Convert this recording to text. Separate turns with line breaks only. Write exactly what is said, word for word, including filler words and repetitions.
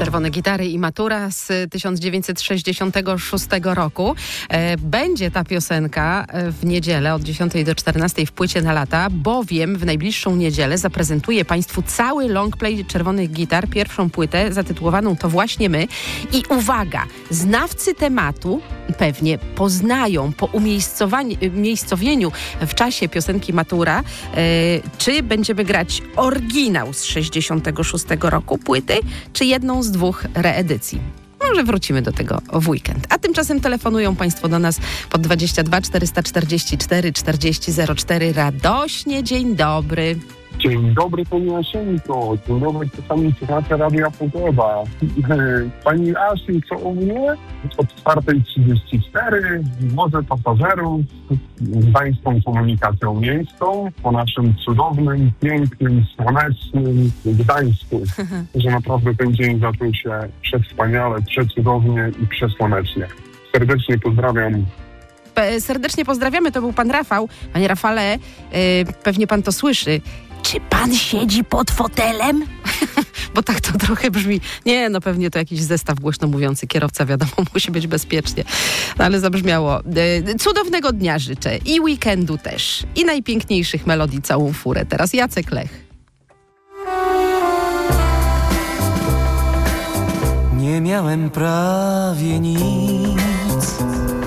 Czerwone gitary i matura z tysiąc dziewięćset sześćdziesiątego szóstego roku. Będzie ta piosenka w niedzielę od dziesiątej do czternastej w Płycie na lata, bowiem w najbliższą niedzielę zaprezentuję Państwu cały longplay Czerwonych Gitar, pierwszą płytę zatytułowaną To właśnie my. I uwaga, znawcy tematu pewnie poznają po umiejscowieniu w czasie piosenki Matura, czy będziemy grać oryginał z sześćdziesiątego szóstego roku płyty, czy jedną z dwóch reedycji. Może wrócimy do tego w weekend. A tymczasem telefonują Państwo do nas pod dwadzieścia dwa czterysta czterdzieści cztery czterdzieści zero cztery. Radośnie, dzień dobry.
Dzień dobry, Pani Jasieńko. Dzień dobry, czasami słuchacze Radia Pogoda. Pani Asi, co u mnie? Od czwartej trzydzieści cztery wożę pasażerów gdańską komunikacją miejską po naszym cudownym, pięknym, słonecznym Gdańsku. Że naprawdę ten dzień zaczął się przewspaniale, przecudownie i przesłonecznie. Serdecznie pozdrawiam.
Serdecznie pozdrawiamy, to był pan Rafał. Panie Rafale, yy, pewnie pan to słyszy. Czy pan siedzi pod fotelem? Bo tak to trochę brzmi. Nie, no pewnie to jakiś zestaw głośno mówiący. Kierowca, wiadomo, musi być bezpiecznie. No ale zabrzmiało. Yy, cudownego dnia życzę i weekendu też. I najpiękniejszych melodii całą furę. Teraz Jacek Lech.
Nie miałem prawie nic,